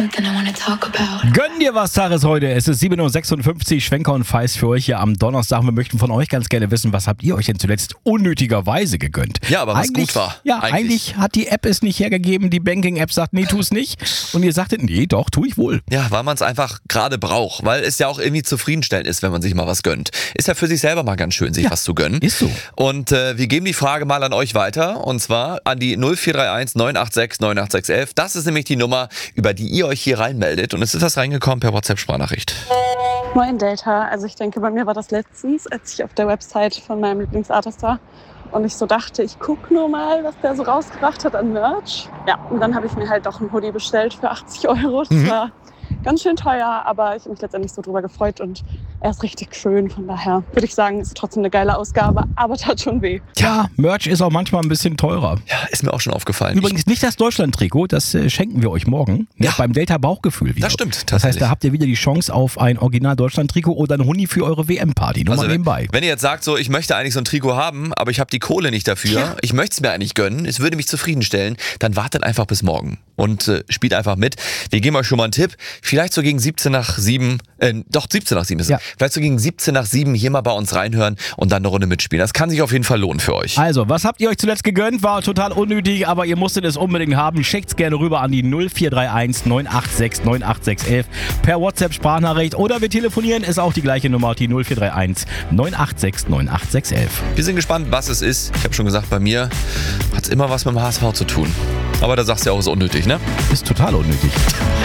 something I wanna talk about. Gönn dir was, Tages, heute. Es ist 7.56 Uhr, Schwenker und Feist für euch hier am Donnerstag. Wir möchten von euch ganz gerne wissen, was habt ihr euch denn zuletzt unnötigerweise gegönnt? Ja, aber was gut war. Ja, eigentlich hat die App es nicht hergegeben. Die Banking-App sagt, nee, tu es nicht. Und ihr sagtet, nee, doch, tu ich wohl. Ja, weil man es einfach gerade braucht. Weil es ja auch irgendwie zufriedenstellend ist, wenn man sich mal was gönnt. Ist ja für sich selber mal ganz schön, sich was zu gönnen. Ist so. Und wir geben die Frage mal an euch weiter. Und zwar an die 0431 986 98611. Das ist nämlich die Nummer, über die ihr euch hier reinmeldet. Und es ist was reingekommen per WhatsApp-Sprachnachricht. Moin Delta, also ich denke, bei mir war das letztens, als ich auf der Website von meinem Lieblingsartist war und ich so dachte, ich gucke nur mal, was der so rausgebracht hat an Merch. Ja, und dann habe ich mir halt doch einen Hoodie bestellt für 80 €. Das war ganz schön teuer, aber ich habe mich letztendlich so drüber gefreut und er ist richtig schön. Von daher würde ich sagen, ist trotzdem eine geile Ausgabe, aber tat schon weh. Ja, Merch ist auch manchmal ein bisschen teurer. Ja, ist mir auch schon aufgefallen. Übrigens nicht das Deutschland-Trikot, das schenken wir euch morgen. Ja. Beim Delta-Bauchgefühl wieder. Das stimmt, Das heißt, da habt ihr wieder die Chance auf ein Original-Deutschland-Trikot oder ein Huni für eure WM-Party. Nur mal nebenbei. Wenn ihr jetzt sagt, so, ich möchte eigentlich so ein Trikot haben, aber ich habe die Kohle nicht dafür, ich möchte es mir eigentlich gönnen, es würde mich zufriedenstellen, dann wartet einfach bis morgen und spielt einfach mit. Wir geben euch schon mal einen Tipp, vielleicht so gegen 17 nach 7 ist es. Ja. Vielleicht so gegen 17 nach 7 hier mal bei uns reinhören und dann eine Runde mitspielen. Das kann sich auf jeden Fall lohnen für euch. Also, was habt ihr euch zuletzt gegönnt? War total unnötig, aber ihr musstet es unbedingt haben. Schickt's gerne rüber an die 0431 986 98611 per WhatsApp-Sprachnachricht oder wir telefonieren, ist auch die gleiche Nummer, die 0431 986 98611. Wir sind gespannt, was es ist. Ich habe schon gesagt, bei mir hat es immer was mit dem HSV zu tun. Aber da sagst du ja auch, ist unnötig, ne? Ist total unnötig.